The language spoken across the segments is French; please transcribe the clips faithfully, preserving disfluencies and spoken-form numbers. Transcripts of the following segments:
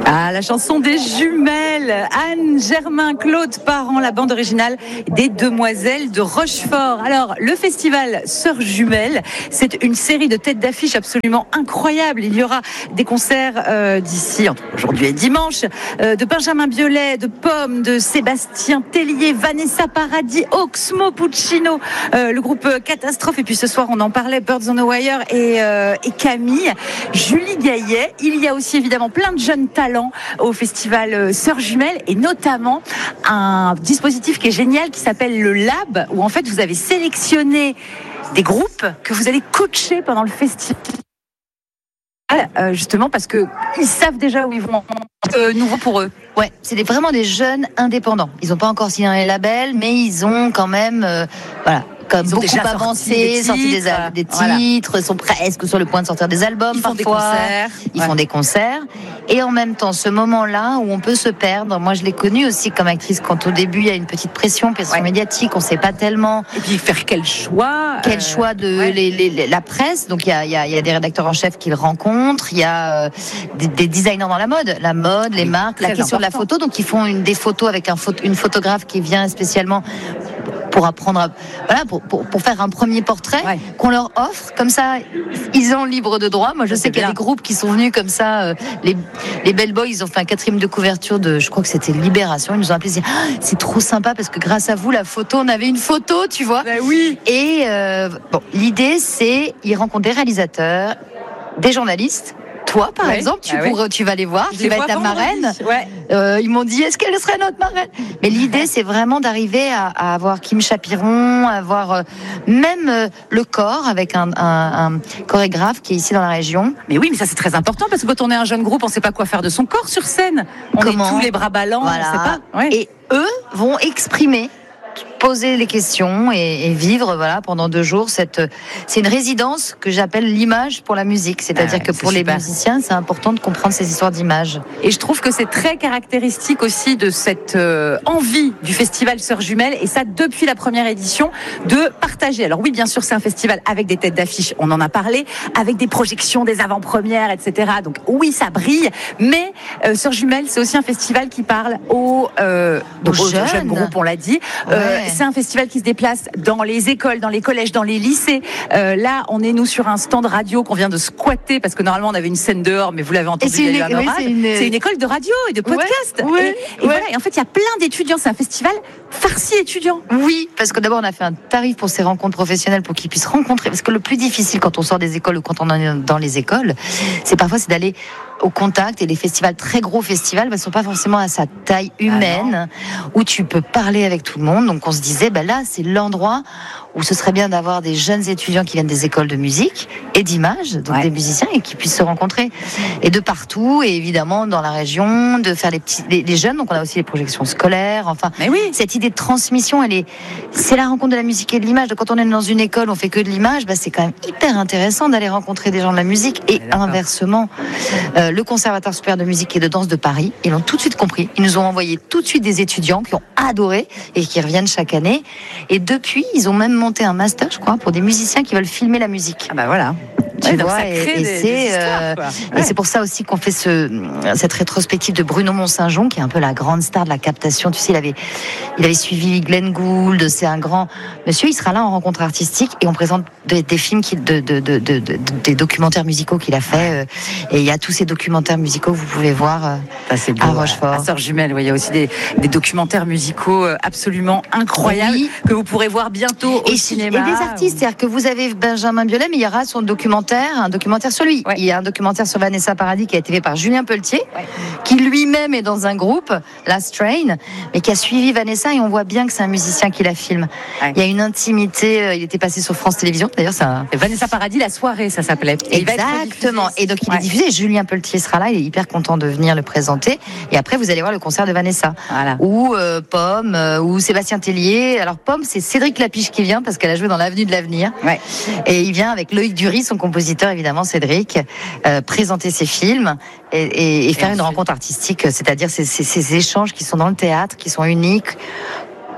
Ah, la chanson des jumelles. Anne, Germain, Claude Parent, la bande originale des Demoiselles de Rochefort. Alors, le festival Sœurs Jumelles, c'est une série de têtes d'affiche absolument incroyable. Il y aura des concerts euh, d'ici, entre aujourd'hui et dimanche, euh, de Benjamin Biolay, de Pomme, de Sébastien Tellier, Vanessa Paradis, Oxmo Puccino, euh, le groupe Catastrophe. Et puis ce soir, on en parlait, Birds on the Wire et, euh, et Camille, Julie Gaillet. Il y a aussi évidemment plein de jeunes talents au festival Sœurs Jumelles et notamment un dispositif qui est génial qui s'appelle le Lab, où en fait vous avez sélectionné des groupes que vous allez coacher pendant le festival. Euh, justement parce que ils savent déjà où ils vont, euh, nouveau pour eux. Ouais, c'est des, vraiment des jeunes indépendants. Ils n'ont pas encore signé un label, mais ils ont quand même, euh, voilà, comme beaucoup avancé, sorti des, des titres, voilà. Sont presque sur le point de sortir des albums. Ils font parfois. des concerts. Ils ouais. font des concerts. Et en même temps, ce moment-là où on peut se perdre. Moi, je l'ai connu aussi comme actrice quand au début il y a une petite pression, pression ouais. médiatique, on ne sait pas tellement. Et puis faire quel choix Quel euh, choix de ouais. les, les, les, la presse. Donc il y a, y, a, y a des rédacteurs en chef qui le rencontrent. Il y a euh, des, des designers dans la mode, la mode, les oui, marques, la question de la photo. Donc ils font une, des photos avec un photo, une photographe qui vient spécialement pour apprendre, à, voilà, pour, pour, pour faire un premier portrait ouais. qu'on leur offre. Comme ça, ils ont libre de droit. Moi, je sais qu'il y a des groupes qui sont venus comme ça. Euh, les, les Bell Boys, ils ont fait un quatrième de couverture de, je crois que c'était Libération. Ils nous ont appelé, ils disaient, ah, c'est trop sympa parce que grâce à vous, la photo, on avait une photo, tu vois. Ben oui. Et euh, bon, l'idée, c'est, ils rencontrent des réalisateurs, des journalistes. Toi, par ouais. exemple, tu, ah pourrais, ouais. tu vas les voir, je tu vas être la marraine. Ouais. Euh, ils m'ont dit, est-ce qu'elle serait notre marraine ? Mais l'idée, c'est vraiment d'arriver à, à avoir Kim Chapiron, à avoir euh, même euh, le corps avec un, un, un chorégraphe qui est ici dans la région. Mais oui, mais ça c'est très important parce que quand on est un jeune groupe, on ne sait pas quoi faire de son corps sur scène. On Comment ? est tous les bras ballants, voilà. on ne sait pas. Ouais. Et eux vont exprimer, poser les questions et, et vivre voilà pendant deux jours cette c'est une résidence que j'appelle l'image pour la musique, c'est-à-dire ah ouais, que pour les musiciens c'est important de comprendre ces histoires d'images. Et je trouve que c'est très caractéristique aussi de cette euh, envie du festival Sœurs Jumelles, et ça depuis la première édition, de partager. Alors oui, bien sûr, c'est un festival avec des têtes d'affiche, on en a parlé, avec des projections, des avant-premières, et cetera. Donc oui, ça brille, mais euh, Sœurs Jumelles, c'est aussi un festival qui parle aux, euh, donc, aux, aux jeunes. jeunes groupes, on l'a dit. Ouais. Euh, C'est un festival qui se déplace dans les écoles, dans les collèges, dans les lycées. Euh, là, on est nous sur un stand radio qu'on vient de squatter parce que normalement on avait une scène dehors, mais vous l'avez entendu, il y a eu un orage. C'est une... c'est une école de radio et de podcast. Ouais, ouais, et, et, ouais. voilà. Et en fait, il y a plein d'étudiants. C'est un festival farci étudiants. Oui, parce que d'abord on a fait un tarif pour ces rencontres professionnelles pour qu'ils puissent rencontrer. Parce que le plus difficile quand on sort des écoles ou quand on est dans les écoles, c'est parfois c'est d'aller au contact, et les festivals, très gros festivals, ne sont pas forcément à sa taille humaine, ah où tu peux parler avec tout le monde. Donc on se disait, ben là, c'est l'endroit où ce serait bien d'avoir des jeunes étudiants qui viennent des écoles de musique et d'image, donc ouais. des musiciens, et qui puissent se rencontrer. Et de partout, et évidemment dans la région, de faire les petits, les, les jeunes. Donc on a aussi les projections scolaires. Enfin, mais oui. cette idée de transmission, elle est, c'est la rencontre de la musique et de l'image. Donc quand on est dans une école, on fait que de l'image, ben c'est quand même hyper intéressant d'aller rencontrer des gens de la musique. Et inversement, euh, le Conservatoire supérieur de musique et de danse de Paris, ils l'ont tout de suite compris. Ils nous ont envoyé tout de suite des étudiants qui ont adoré et qui reviennent chaque année. Et depuis, ils ont même monté un master, je crois, pour des musiciens qui veulent filmer la musique. Ah bah voilà. Tu ouais, vois, ça et, crée et des, c'est des histoires, euh, ouais. et c'est pour ça aussi qu'on fait ce cette rétrospective de Bruno Mont-Saint-Jean, qui est un peu la grande star de la captation. Tu sais, il avait il avait suivi Glenn Gould. C'est un grand monsieur. Il sera là en rencontre artistique et on présente des, des films qui, de, de, de, de, de des documentaires musicaux qu'il a fait. Et il y a tous ces documentaires musicaux que vous pouvez voir euh, ça, c'est beau, à Rochefort. À Sœurs Jumelles, ouais, il y a aussi des, des documentaires musicaux absolument incroyables oui. que vous pourrez voir bientôt au et, cinéma. Et des artistes, ou... c'est-à-dire que vous avez Benjamin Biolay, mais il y aura son documentaire, un documentaire sur lui. Ouais. Il y a un documentaire sur Vanessa Paradis qui a été fait par Julien Pelletier, ouais. qui lui-même est dans un groupe, Last Train, mais qui a suivi Vanessa, et on voit bien que c'est un musicien qui la filme. Ouais. Il y a une intimité, il était passé sur France Télévisions, d'ailleurs ça... Vanessa Paradis, la soirée, ça s'appelait. Et exactement, et donc il ouais. est diffusé, Julien Pelletier sera là, il est hyper content de venir le présenter, et après vous allez voir le concert de Vanessa, voilà. ou euh, Pomme, euh, ou Sébastien Tellier. Alors Pomme, c'est Cédric Lapiche qui vient, parce qu'elle a joué dans l'Avenue de l'Avenir, ouais. et il vient avec Loïc Dury, son compositeur évidemment, Cédric, euh, présenter ses films et, et, et faire et une ensuite... rencontre artistique, c'est-à-dire ces, ces, ces échanges qui sont dans le théâtre, qui sont uniques,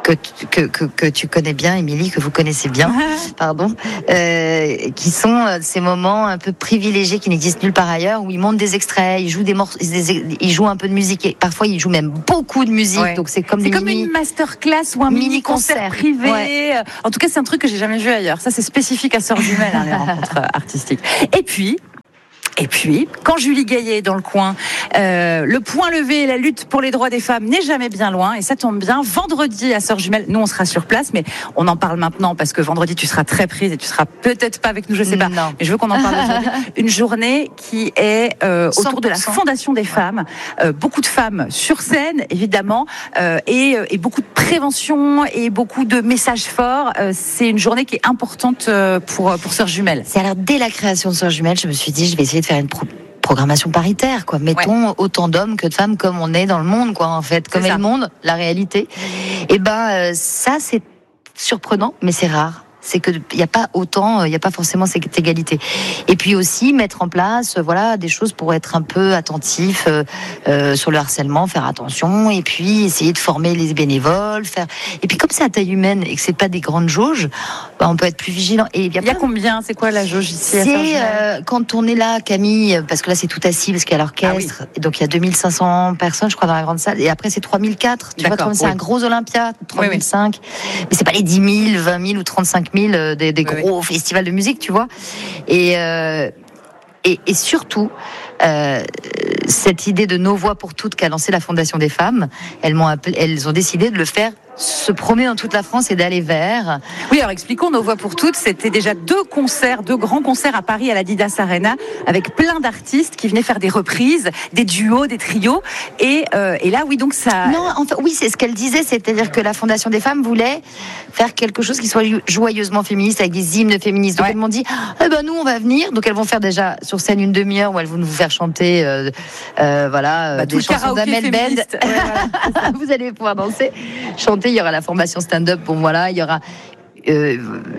que, que, que, que tu connais bien, Émilie, que vous connaissez bien, pardon, euh, qui sont ces moments un peu privilégiés qui n'existent nulle part ailleurs, où ils montent des extraits, ils jouent des morceaux, ils jouent un peu de musique, et parfois ils jouent même beaucoup de musique, ouais. donc c'est comme c'est des comme mini, une masterclass ou un mini concert privé. Ouais. En tout cas, c'est un truc que j'ai jamais vu ailleurs. Ça, c'est spécifique à Sœurs Jumelles, hein, les rencontres artistiques. Et puis. Et puis, quand Julie Gaillet est dans le coin, euh, le point levé et la lutte pour les droits des femmes n'est jamais bien loin. Et ça tombe bien, vendredi à Sœurs Jumelles, nous on sera sur place, mais on en parle maintenant parce que vendredi tu seras très prise et tu seras peut-être pas avec nous, je sais pas. Non. Mais je veux qu'on en parle aujourd'hui. Une journée qui est euh, autour de la Fondation des femmes. Euh, beaucoup de femmes sur scène, évidemment, euh, et, et beaucoup de prévention et beaucoup de messages forts. Euh, c'est une journée qui est importante pour, pour Sœurs Jumelles. C'est alors, dès la création de Sœurs Jumelles, je me suis dit, je vais essayer de faire une pro- programmation paritaire, quoi. Mettons ouais. autant d'hommes que de femmes comme on est dans le monde, quoi, en fait. Comme est, est le monde, la réalité. Et ben, euh, ça, c'est surprenant, mais c'est rare. C'est que il n'y a pas autant, il n'y a pas forcément cette égalité. Et puis aussi mettre en place, voilà, des choses pour être un peu attentif euh, euh, sur le harcèlement, faire attention, et puis essayer de former les bénévoles, faire. Et puis comme c'est à taille humaine et que c'est pas des grandes jauges, bah, on peut être plus vigilant. Et il y a, il y a combien? C'est quoi la jauge ici? C'est euh, quand on est là, Camille, parce que là c'est tout assis, parce qu'il y a l'orchestre, ah oui. et donc il y a deux mille cinq cents personnes, je crois, dans la grande salle. Et après c'est trois mille quatre. Tu vois, comme c'est oui. un gros Olympia, trois mille cinq. Oui, oui. Mais c'est pas les dix mille, vingt mille ou trente-cinq mille des, des gros oui. festivals de musique, tu vois. Et, euh, et, et surtout, euh, cette idée de Nos Voix pour Toutes qu'a lancé la Fondation des femmes, elles, m'ont appelé, elles ont décidé de le faire se promener dans toute la France et d'aller vers. Oui, alors expliquons Nos Voix pour Toutes. C'était déjà deux concerts, deux grands concerts à Paris à l'Adidas Arena, avec plein d'artistes qui venaient faire des reprises, des duos, des trios. Et, euh, et là, oui, donc ça. Non, enfin, oui, c'est ce qu'elle disait, c'est-à-dire que la Fondation des femmes voulait faire quelque chose qui soit joyeusement féministe, avec des hymnes féministes. Donc ouais. elles m'ont dit, eh ben nous, on va venir. Donc elles vont faire déjà sur scène une demi-heure où elles vont nous faire chanter, euh, euh, voilà, bah, des chansons d'Amel Bend. Ouais, voilà, vous allez pouvoir danser, chanter. Il y aura la formation stand-up. Bon voilà, il y aura. Euh,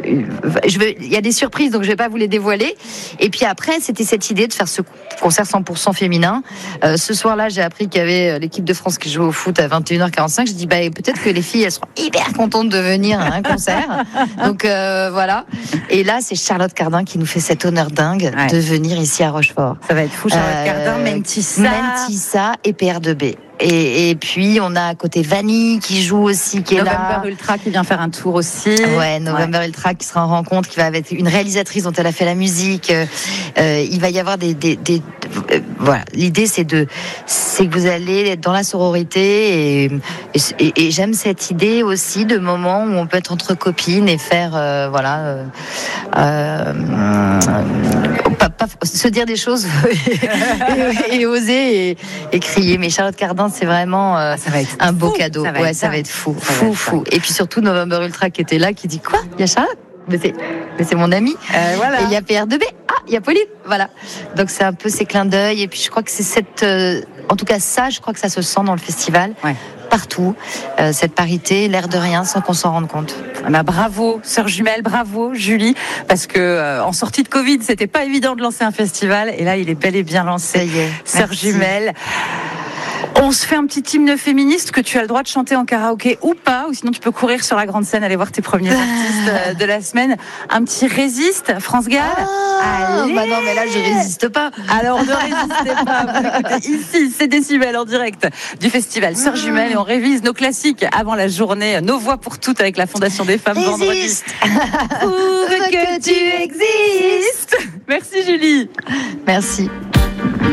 je veux, il y a des surprises, donc je vais pas vous les dévoiler. Et puis après, c'était cette idée de faire ce concert cent pour cent féminin. Euh, ce soir-là, j'ai appris qu'il y avait l'équipe de France qui jouait au foot à vingt et une heures quarante-cinq. Je dis, bah, peut-être que les filles, elles seront hyper contentes de venir à un concert. Donc euh, voilà. Et là, c'est Charlotte Cardin qui nous fait cet honneur dingue ouais. de venir ici à Rochefort. Ça va être fou, Charlotte euh, Cardin, Mentissa. Mentissa et P R deux B. Et, et puis on a à côté Vanille qui joue aussi, qui est November là. November Ultra qui vient faire un tour aussi. Ouais, November ouais. Ultra qui sera en rencontre, qui va avec une réalisatrice dont elle a fait la musique. Euh, il va y avoir des, des, des euh, voilà. L'idée c'est de, c'est que vous allez être dans la sororité et, et, et j'aime cette idée aussi de moments où on peut être entre copines et faire euh, voilà, euh, euh, pas, pas, se dire des choses et, et oser et, et crier. Mais Charlotte Cardin, c'est vraiment euh, ça va être un fou. beau cadeau. Ça va ouais, être ça va être fou, ça fou, être fou. Et puis surtout November Ultra qui était là, qui dit quoi? Il y a Charlotte, mais c'est, mais c'est mon ami. Euh, voilà. Et il y a P R deux B. Ah, il y a Pauline. Voilà. Donc c'est un peu ces clins d'œil. Et puis je crois que c'est cette, euh, en tout cas ça, je crois que ça se sent dans le festival. Ouais. Partout, euh, cette parité, l'air de rien, sans qu'on s'en rende compte. Bah, bravo, Sœurs Jumelles, bravo, Julie, parce que euh, en sortie de Covid, c'était pas évident de lancer un festival, et là, il est bel et bien lancé. Ça y est. Sœurs Jumelles. On se fait un petit hymne féministe que tu as le droit de chanter en karaoké ou pas, ou sinon tu peux courir sur la grande scène, aller voir tes premiers artistes de la semaine. Un petit Résiste, France Gall. Ah, Allez. bah non, mais là je résiste pas. Alors ne résistez pas. Vous écoutez ici, c'est Décibel en direct du festival Sœurs Jumelles et on révise nos classiques avant la journée. Nos Voix pour Toutes avec la Fondation des femmes vendredi. Prouve que tu existes. Merci Julie. Merci.